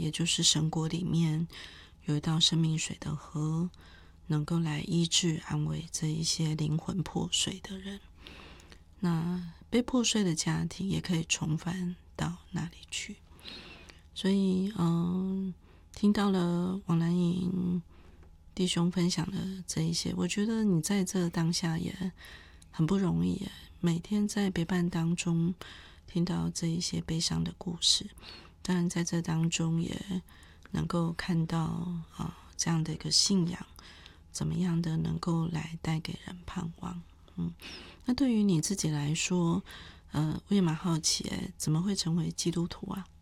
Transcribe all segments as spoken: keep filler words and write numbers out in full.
也就是神国里面有一道生命水的河，能够来医治安慰这一些灵魂破碎的人。那被破碎的家庭也可以重返到那里去。所以嗯，听到了王兰颖弟兄分享的这一些，我觉得你在这当下也很不容易耶，每天在陪伴当中听到这一些悲伤的故事，当然在这当中也能够看到啊、呃、这样的一个信仰怎么样的能够来带给人盼望。嗯，那对于你自己来说，呃，我也蛮好奇耶，怎么会成为基督徒啊？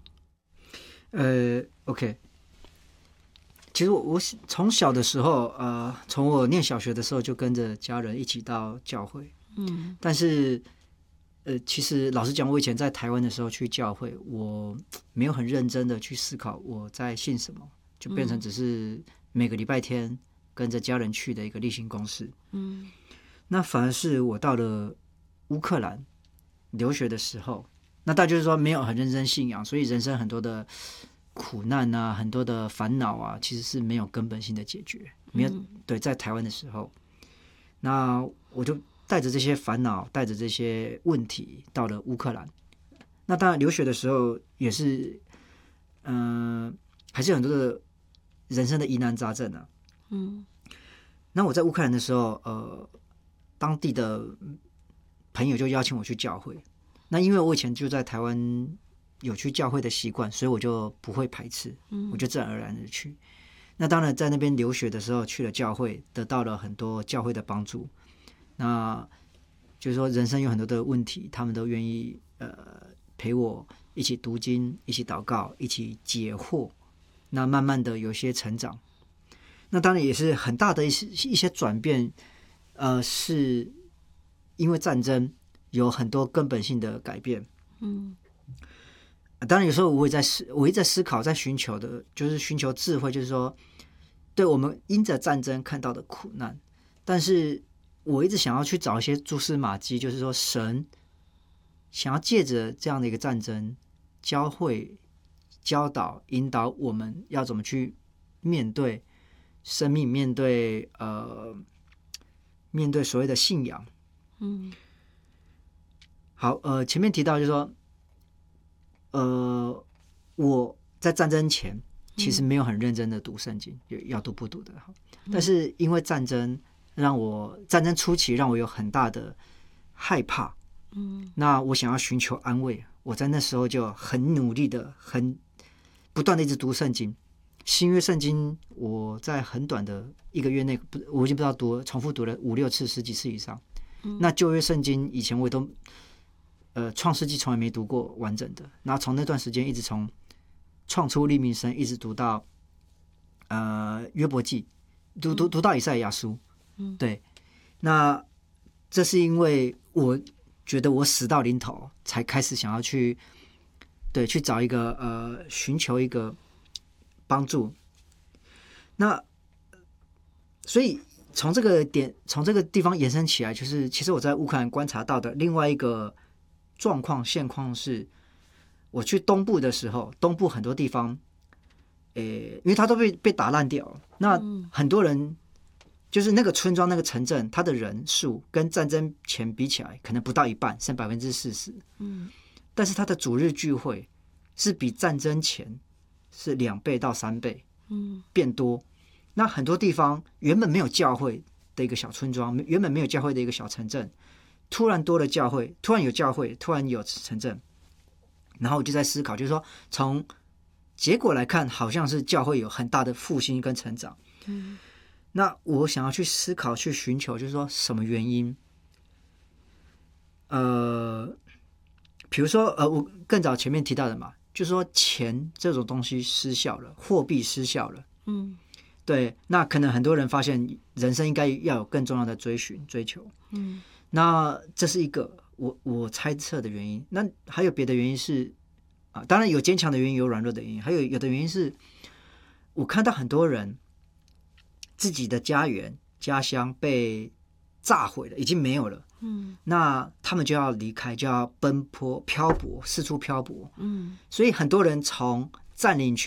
呃 ，OK， 其实我我从小的时候，呃，从我念小学的时候就跟着家人一起到教会， 嗯， 但是，呃，其实老实讲，我以前在台湾的时候去教会，我没有很认真的去思考我在信什么，就变成只是每个礼拜天跟着家人去的一个例行公事。 嗯， 那反而是我到了乌克兰留学的时候。那大家就是说没有很认真信仰，所以人生很多的苦难啊，很多的烦恼啊，其实是没有根本性的解决。没有、嗯、对，在台湾的时候，那我就带着这些烦恼，带着这些问题到了乌克兰。那当然留学的时候也是，嗯、呃，还是有很多的人生的疑难杂症啊。 嗯， 那我在乌克兰的时候，呃，当地的朋友就邀请我去教会。那因为我以前就在台湾有去教会的习惯，所以我就不会排斥，我就自然而然的去。那当然在那边留学的时候去了教会，得到了很多教会的帮助。那就是说人生有很多的问题，他们都愿意呃陪我一起读经，一起祷告，一起解惑。那慢慢的有些成长。那当然也是很大的一些一些转变，呃，是因为战争。有很多根本性的改变， 嗯， 当然有时候我也在思，我一直在思考，在寻求的，就是寻求智慧，就是说，对我们因着战争看到的苦难，但是我一直想要去找一些蛛丝马迹，就是说，神想要借着这样的一个战争，教会、教导、引导我们要怎么去面对生命，面对呃，面对所谓的信仰， 嗯。 好，呃，前面提到就是说，呃，我在战争前其实没有很认真的读圣经，嗯、要读不读的。但是因为战争让我战争初期让我有很大的害怕，嗯，那我想要寻求安慰，我在那时候就很努力的、很不断的一直读圣经。新约圣经我在很短的一个月内，我已经不知道读重复读了五六次、十几次以上。嗯、那旧约圣经以前我也都。呃，创世纪从来没读过完整的，然后从那段时间一直从创出利民生一直读到呃约伯记，读读读到以赛亚书，嗯，对。那这是因为我觉得我死到临头，才开始想要去对去找一个呃寻求一个帮助。那所以从这个点从这个地方延伸起来，就是其实我在乌克兰观察到的另外一个。状况现况是，我去东部的时候，东部很多地方，诶，因为它都被被打烂掉了。那很多人就是那个村庄、那个城镇，它的人数跟战争前比起来，可能不到一半，剩百分之四十。嗯，但是它的主日聚会是比战争前是两倍到三倍，嗯，变多。那很多地方原本没有教会的一个小村庄，原本没有教会的一个小城镇。突然多了教会，突然有教会，突然有城镇，然后我就在思考，就是说从结果来看，好像是教会有很大的复兴跟成长。嗯，那我想要去思考、去寻求，就是说什么原因？呃，比如说，呃，我更早前面提到的嘛，就是说钱这种东西失效了，货币失效了。嗯，对，那可能很多人发现人生应该要有更重要的追寻、追求。嗯。那这是一个我我猜测的原因。那还有别的原因是啊，当然有坚强的原因，有软弱的原因，还有有的原因是，我看到很多人自己的家园、家乡被炸毁了，已经没有了。嗯，那他们就要离开，就要奔波、漂泊，四处漂泊。嗯，所以很多人从占领区